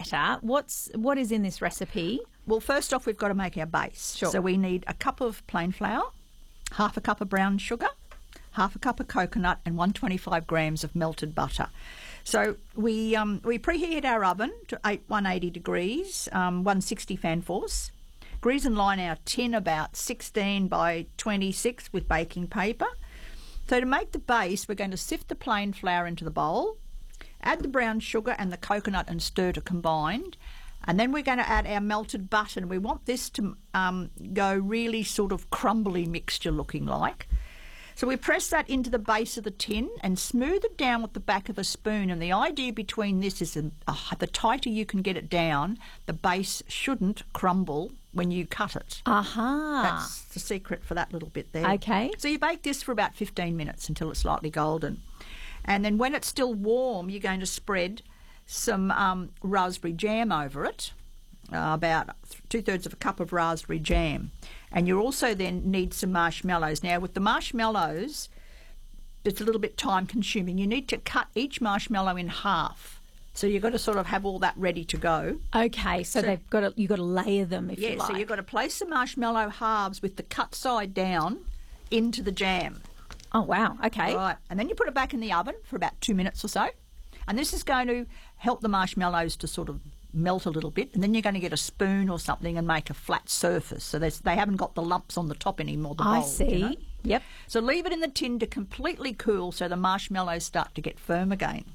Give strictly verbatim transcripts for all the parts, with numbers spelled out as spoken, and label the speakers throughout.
Speaker 1: batter. What's what is in this recipe?
Speaker 2: Well, first off, we've got to make our base.
Speaker 1: Sure.
Speaker 2: So we need a cup of plain flour, half a cup of brown sugar, half a cup of coconut, and one hundred twenty-five grams of melted butter. So we um, we preheat our oven to one hundred eighty degrees, um, one hundred sixty fan force. Grease and line our tin about sixteen by twenty-six with baking paper. So to make the base, we're going to sift the plain flour into the bowl, add the brown sugar and the coconut and stir to combined. And then we're going to add our melted butter. And we want this to um, go really sort of crumbly mixture looking like. So we press that into the base of the tin and smooth it down with the back of a spoon. And the idea between this is that, uh, the tighter you can get it down, the base shouldn't crumble when you cut it.
Speaker 1: Aha.
Speaker 2: That's the secret for that little bit there.
Speaker 1: Okay.
Speaker 2: So you bake this for about fifteen minutes until it's slightly golden. And then when it's still warm, you're going to spread some um, raspberry jam over it, uh, about two-thirds of a cup of raspberry jam. And you also then need some marshmallows. Now, with the marshmallows, it's a little bit time-consuming. You need to cut each marshmallow in half. So you've got to sort of have all that ready to go.
Speaker 1: Okay, so, so they've got to, you've got to layer them, if
Speaker 2: yeah,
Speaker 1: you like.
Speaker 2: so you've got to place the marshmallow halves with the cut side down into the jam.
Speaker 1: Oh, wow, okay.
Speaker 2: Right, and then you put it back in the oven for about two minutes or so. And this is going to help the marshmallows to sort of melt a little bit, and then you're going to get a spoon or something and make a flat surface so they haven't got the lumps on the top anymore. The
Speaker 1: I
Speaker 2: bowl,
Speaker 1: see.
Speaker 2: You know?
Speaker 1: Yep.
Speaker 2: So leave it in the tin to completely cool so the marshmallows start to get firm again.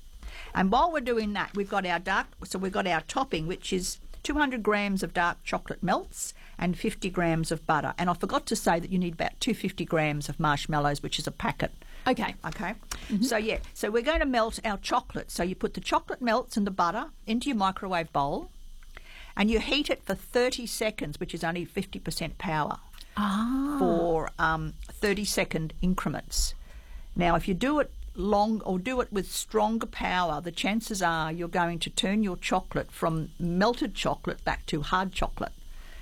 Speaker 2: And while we're doing that, we've got our dark, so we've got our topping, which is two hundred grams of dark chocolate melts and fifty grams of butter. And I forgot to say that you need about two hundred fifty grams of marshmallows, which is a packet.
Speaker 1: Okay.
Speaker 2: Okay. Mm-hmm. So, yeah, so we're going to melt our chocolate. So you put the chocolate melts and the butter into your microwave bowl and you heat it for thirty seconds, which is only fifty percent power,
Speaker 1: ah.
Speaker 2: for um, thirty second increments. Now, if you do it long or do it with stronger power, the chances are you're going to turn your chocolate from melted chocolate back to hard chocolate.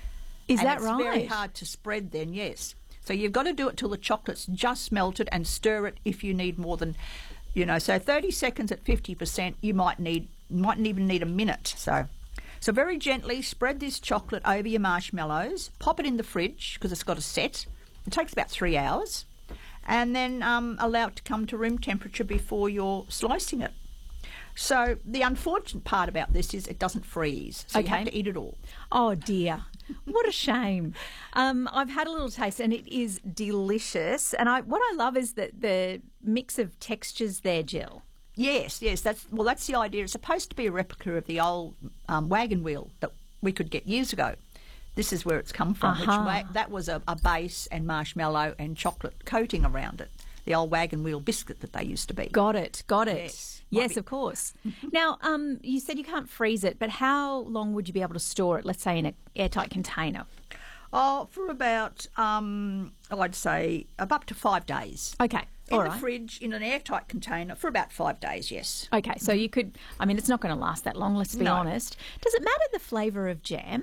Speaker 1: Is
Speaker 2: and
Speaker 1: that
Speaker 2: it's
Speaker 1: right?
Speaker 2: It's very hard to spread then, yes. So you've got to do it till the chocolate's just melted and stir it if you need more than, you know, so thirty seconds at fifty percent, you might need, mightn't even need a minute. So, so very gently spread this chocolate over your marshmallows, pop it in the fridge because it's got to set. It takes about three hours. And then um, allow it to come to room temperature before you're slicing it. So the unfortunate part about this is it doesn't freeze. So
Speaker 1: okay.
Speaker 2: you have to eat it all.
Speaker 1: Oh, dear. What a shame. Um, I've had a little taste and it is delicious. And I, what I love is that the mix of textures there, Jill.
Speaker 2: Yes, yes. That's well, that's the idea. It's supposed to be a replica of the old um, wagon wheel that we could get years ago. This is where it's come from.
Speaker 1: Uh-huh.
Speaker 2: Which wa- that was a, a base and marshmallow and chocolate coating around it. The old wagon wheel biscuit that they used to be.
Speaker 1: Got it, got it.
Speaker 2: Yes,
Speaker 1: yes
Speaker 2: be-
Speaker 1: of course. Now, um, you said you can't freeze it, but how long would you be able to store it, let's say in an airtight container?
Speaker 2: Oh, for about, um, oh, I'd say up to five days.
Speaker 1: Okay,
Speaker 2: in
Speaker 1: all
Speaker 2: the
Speaker 1: right.
Speaker 2: fridge, in an airtight container, for about five days, yes.
Speaker 1: Okay, so you could, I mean, it's not going to last that long, let's be
Speaker 2: No.
Speaker 1: honest. Does it matter the flavour of jam?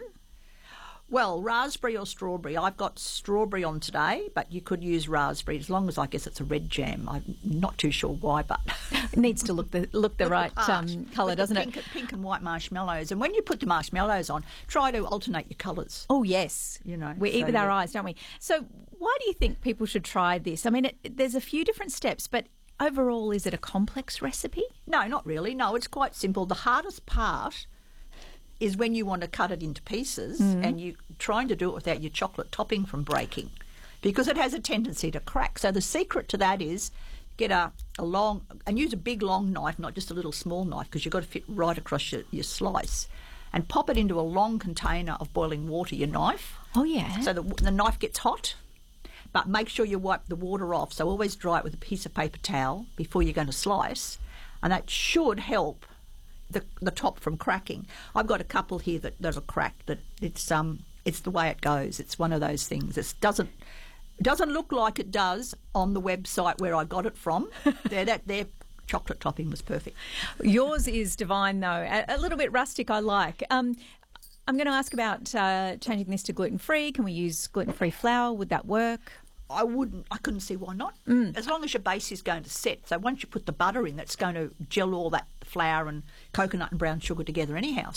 Speaker 2: Well, raspberry or strawberry. I've got strawberry on today, but you could use raspberry as long as I guess it's a red jam. I'm not too sure why, but
Speaker 1: it needs to look the look the right um, colour,
Speaker 2: With
Speaker 1: doesn't
Speaker 2: the
Speaker 1: it?
Speaker 2: pink, pink and white marshmallows. And when you put the marshmallows on, try to alternate your colours.
Speaker 1: Oh, yes.
Speaker 2: You know,
Speaker 1: we eat
Speaker 2: so
Speaker 1: with our
Speaker 2: yeah.
Speaker 1: eyes, don't we? So why do you think people should try this? I mean, it, there's a few different steps, but overall, is it a complex recipe?
Speaker 2: No, not really. No, it's quite simple. The hardest part is when you want to cut it into pieces
Speaker 1: Mm.
Speaker 2: and you're trying to do it without your chocolate topping from breaking because it has a tendency to crack. So the secret to that is get a, a long, and use a big long knife, not just a little small knife, because you've got to fit right across your, your slice, and pop it into a long container of boiling water, your knife.
Speaker 1: Oh, yeah.
Speaker 2: So the, the knife gets hot, but make sure you wipe the water off. So always dry it with a piece of paper towel before you're going to slice, and that should help the the top from cracking. I've got a couple here that, that are cracked. That it's um it's the way it goes. It's one of those things. It doesn't it doesn't look like it does on the website where I got it from. their that their chocolate topping was perfect.
Speaker 1: Yours is divine, though. A, a little bit rustic, I like. Um, I'm going to ask about uh, changing this to gluten-free. Can we use gluten-free flour? Would that work?
Speaker 2: I wouldn't. I couldn't see why not.
Speaker 1: Mm.
Speaker 2: As long as your base is going to set. So once you put the butter in, that's going to gel all that flour and coconut and brown sugar together anyhow.